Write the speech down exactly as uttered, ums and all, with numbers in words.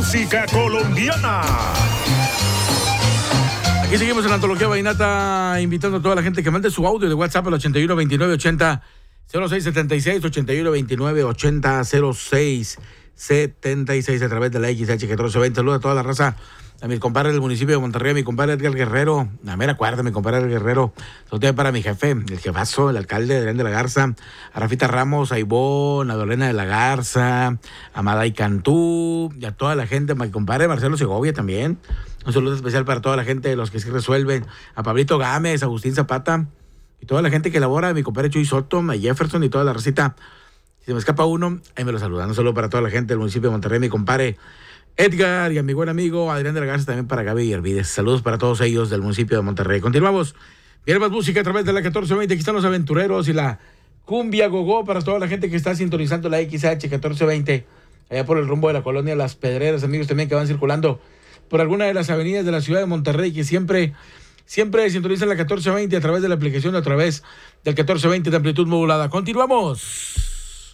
música colombiana. Aquí seguimos en la Antología Vallenata, invitando a toda la gente que mande su audio de WhatsApp al ochenta y uno veintinueve ochenta cero seis setenta y seis, ochenta y uno veintinueve ochenta cero seis setenta y seis a través de la X H catorce veinte. Saludos a toda la raza, a mis compadres del municipio de Monterrey, a mi compadre Edgar Guerrero, a mera cuarta, mi compadre Edgar Guerrero, saludos para mi jefe, el jefazo, el alcalde Adrián de la Garza, a Rafita Ramos, a Ivonne, a Dolena de la Garza, a Maday Cantú, y a toda la gente, a mi compadre Marcelo Segovia también. Un saludo especial para toda la gente de los que sí resuelven, a Pablito Gámez, a Agustín Zapata, y toda la gente que elabora, a mi compadre Chuy Soto, a Jefferson y toda la recita. Si se me escapa uno, ahí me lo saludan. Un saludo para toda la gente del municipio de Monterrey, mi compadre Edgar y a mi buen amigo Adrián de la Garza, también para Gaby y Hervides. Saludos para todos ellos del municipio de Monterrey. Continuamos. Viene más música a través de la catorce veinte. Aquí están los aventureros y la cumbia gogó para toda la gente que está sintonizando la X H catorce veinte. Allá por el rumbo de la colonia Las Pedreras, amigos también que van circulando por alguna de las avenidas de la ciudad de Monterrey, que siempre, siempre sintonizan la catorce veinte a través de la aplicación, a través del catorce veinte de amplitud modulada. Continuamos.